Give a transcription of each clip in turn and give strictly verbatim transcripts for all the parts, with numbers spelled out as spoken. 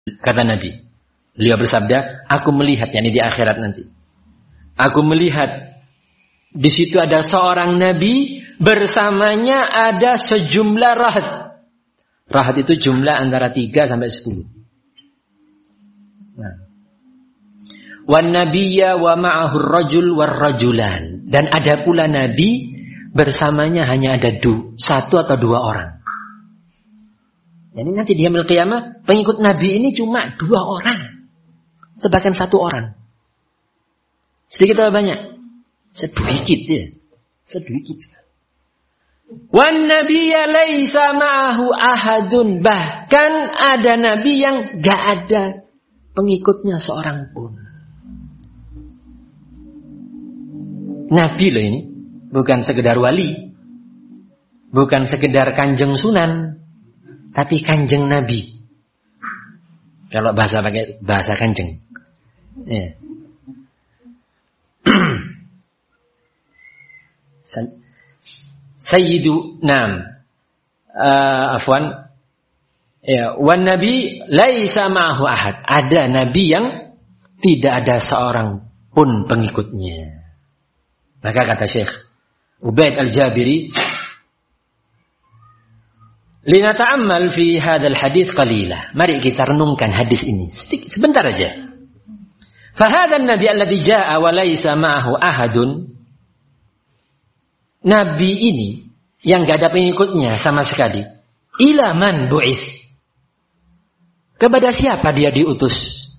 kata Nabi. Beliau bersabda, aku melihat, yakni di akhirat nanti. Aku melihat di situ ada seorang nabi, bersamanya ada sejumlah rahat. Rahat itu jumlah antara tiga sampai sepuluh. Nah. Wan nabiyya wa ma'ahu rajul war rajulan. Dan ada pula nabi, bersamanya hanya ada du, satu atau dua orang. Jadi nanti di yaumil qiyamah pengikut nabi ini cuma dua orang. Atau bahkan satu orang. Sedikit atau banyak? Sedikit ya. Sedikit. Wan nabiyya laisa ma'ahu ahadun. Bahkan ada nabi yang gak ada pengikutnya seorang pun. Nabi loh ini. Bukan sekedar wali. Bukan sekedar kanjeng sunan. Tapi kanjeng nabi. Kalau bahasa pakai bahasa kanjeng. Ya. Sayyidu Nam uh, afwan ya, wan nabi laisa ma'ahu ahad. Ada nabi yang tidak ada seorang pun pengikutnya. Maka kata Syekh Ubaid Al-Jabiri, linata'ammal fi hadzal hadits qalilah. Mari kita renungkan hadis ini sedikit, sebentar aja. Fa hadzal nabi alladzi jaa'a wa laisa ma'ahu ahadun. Nabi ini yang enggak ada pengikutnya sama sekali. Ila man bu'its. Kepada siapa dia diutus?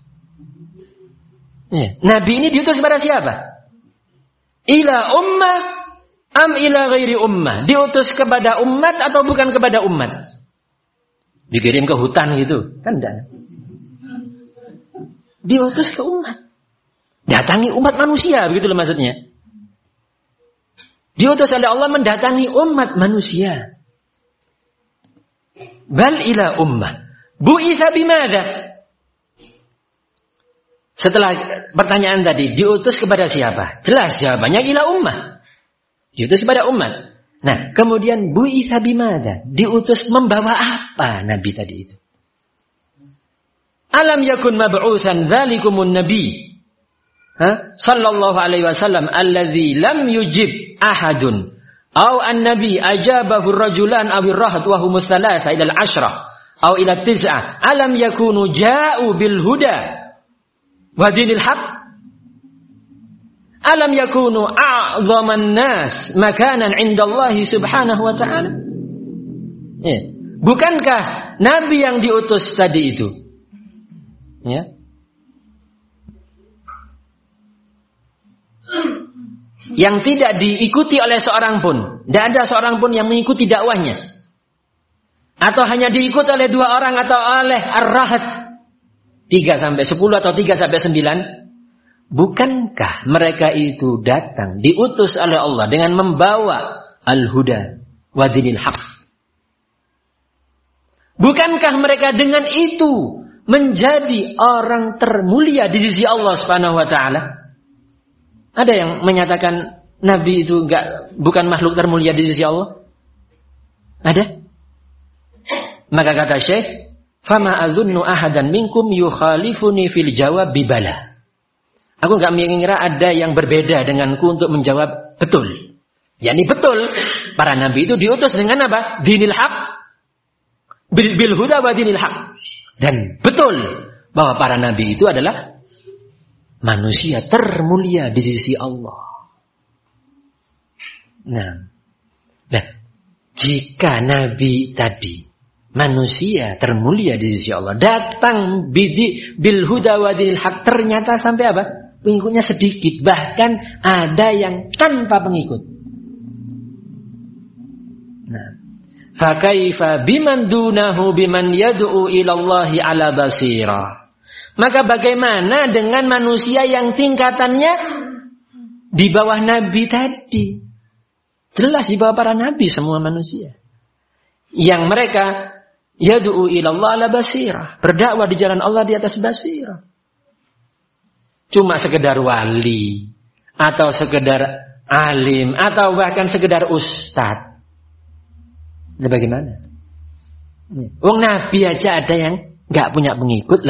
Ya. Nabi ini diutus kepada siapa? Ila ummah am ila ghairi ummah. Diutus kepada umat atau bukan kepada umat? Dikirim ke hutan gitu, kan enggak. Diutus ke umat. Datangi umat manusia, begitu loh maksudnya. Diutus oleh Allah mendatangi umat manusia. Bal ila ummah. Bu'itsa bimadza? Setelah pertanyaan tadi, diutus kepada siapa? Jelas jawabannya ila ummah. Diutus kepada umat. Nah, kemudian bu'itsa bimadza? Diutus membawa apa Nabi tadi itu? Alam yakun mab'utsan dzalikumun nabi. Ha? Sallallahu alaihi wasallam allazi lam yujib ahadun aw an-nabi ajabahu ar-rajulan aw ar-rahat wa hum thalatha ila al-ashra aw ila tis'ah. Alam yakunu ja'u bil huda wa dinil haqq. Alam yakunu a'zaman nas makanan 'inda Allah subhanahu wa ta'ala. Ya. Bukankah nabi yang diutus tadi itu, ya, yang tidak diikuti oleh seorang pun, tidak ada seorang pun yang mengikuti dakwahnya, atau hanya diikuti oleh dua orang atau oleh ar-rahat tiga sampai sepuluh atau tiga sampai sembilan? Bukankah mereka itu datang diutus oleh Allah dengan membawa al-huda wa dinil haq? Bukankah mereka dengan itu menjadi orang termulia di sisi Allah Subhanahu wa taala? Ada yang menyatakan Nabi itu enggak, bukan makhluk termulia di sisi Allah? Ada? Maka kata Syekh, fama azunnu ahadan minkum yukhalifuni fil jawab bibala. Aku enggak mengira ada yang berbeda denganku untuk menjawab betul. Yani betul, para nabi itu diutus dengan apa? Dinil haq. Bil, bil huda wa dinil haq. Dan betul bahwa para nabi itu adalah manusia termulia di sisi Allah. Nah, nah, jika Nabi tadi manusia termulia di sisi Allah datang bidi bil huda wa dinil haq, ternyata sampai apa? Pengikutnya sedikit, bahkan ada yang tanpa pengikut. Nah, fa kaifa biman dunahu biman yad'u ila Allah ala basirah. Maka bagaimana dengan manusia yang tingkatannya di bawah Nabi tadi? Jelas di bawah para Nabi semua manusia. Yang mereka yad'u ilallah ala basirah. Berdakwah di jalan Allah di atas basirah. Cuma sekedar wali. Atau sekedar alim. Atau bahkan sekedar ustadz. Nah, bagaimana? Wong Nabi aja ada yang gak punya pengikut.